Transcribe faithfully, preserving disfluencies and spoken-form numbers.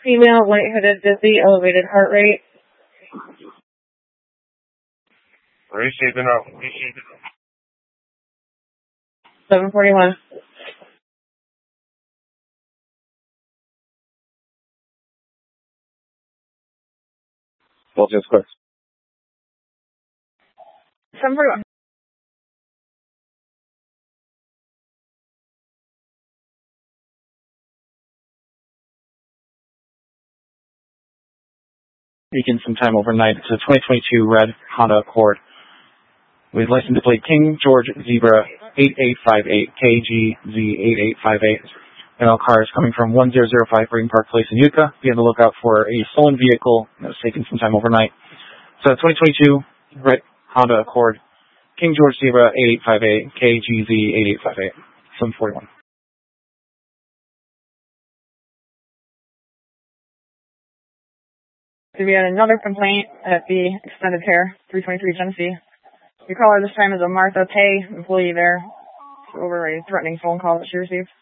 Female, lightheaded, dizzy, elevated heart rate. Reshaping up. seven forty-one. Well, just quick. seven forty-one. Taken sometime overnight. It's a twenty twenty-two red Honda Accord with license plate King George Zebra eight eight five eight K G Z eight eight five eight. And all cars coming from one zero zero five Green Park Place in Utica. Be on the lookout for a stolen vehicle that was taken sometime overnight. So twenty twenty-two red Honda Accord King George Zebra eight eight five eight K G Z eight eight five eight. seven forty-one. To be another complaint at the extended care, three twenty-three Genesee. The caller this time is a Martha Pay employee there over a threatening phone call that she received.